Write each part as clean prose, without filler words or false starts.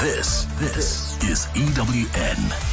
This is EWN.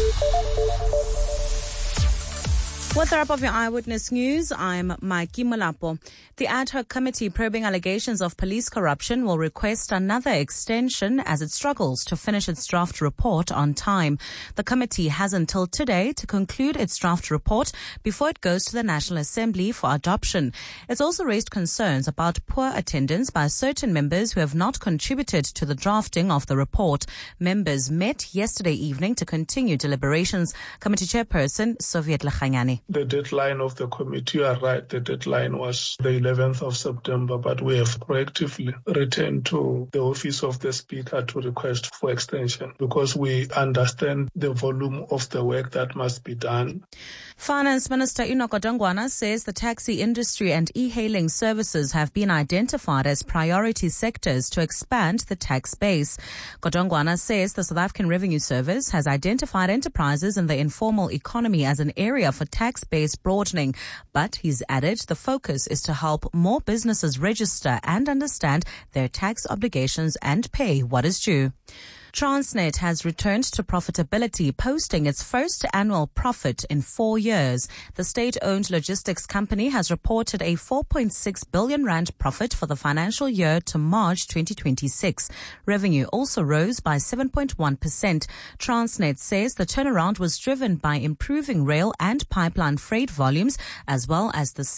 What's up of your Eyewitness News? I'm Maiki Molapo. The ad hoc committee probing allegations of police corruption will request another extension as it struggles to finish its draft report on time. The committee has until today to conclude its draft report before it goes to the National Assembly for adoption. It's also raised concerns about poor attendance by certain members who have not contributed to the drafting of the report. Members met yesterday evening to continue deliberations. Committee Chairperson Soviet Lechanyani. The deadline of the committee, you are right, the deadline was the 11th of September, but we have proactively returned to the office of the Speaker to request for extension because we understand the volume of the work that must be done. Finance Minister Enoch Godongwana says the taxi industry and e-hailing services have been identified as priority sectors to expand the tax base. Godongwana says the South African Revenue Service has identified enterprises in the informal economy as an area for tax-based broadening, but he's added the focus is to help more businesses register and understand their tax obligations and pay what is due. Transnet has returned to profitability, posting its first annual profit in 4 years. The state-owned logistics company has reported a 4.6 billion rand profit for the financial year to March 2026. Revenue also rose by 7.1%. Transnet says the turnaround was driven by improving rail and pipeline freight volumes, as well as the